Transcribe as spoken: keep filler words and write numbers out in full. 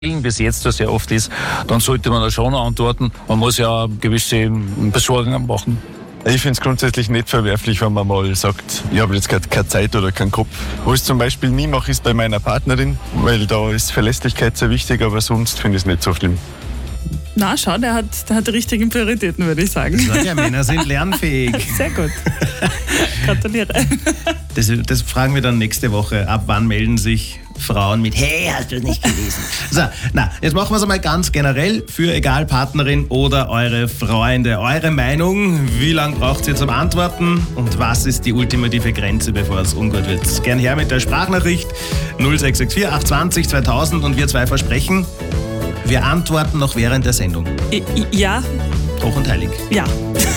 wie es jetzt ja sehr oft ist, dann sollte man da schon antworten. Man muss ja gewisse Besorgungen machen. Ich finde es grundsätzlich nicht verwerflich, wenn man mal sagt, ich habe jetzt gerade keine Zeit oder keinen Kopf. Was ich zum Beispiel nie mache, ist bei meiner Partnerin, weil da ist Verlässlichkeit sehr wichtig, aber sonst finde ich es nicht so schlimm. Na, schau, der hat, der hat die richtigen Prioritäten, würde ich sagen. Sag ja, Männer sind lernfähig. Sehr gut. Gratuliere. Das, das fragen wir dann nächste Woche. Ab wann melden sich Frauen mit Hey, hast du es nicht gelesen? So, na, jetzt machen wir es einmal ganz generell für egal Partnerin oder eure Freunde. Eure Meinung, wie lange braucht ihr zum Antworten und was ist die ultimative Grenze, bevor es ungut wird? Gern her mit der Sprachnachricht null sechs sechs vier acht zwei null zweitausend und wir zwei versprechen, wir antworten noch während der Sendung. I- ja. Hoch und heilig. Ja.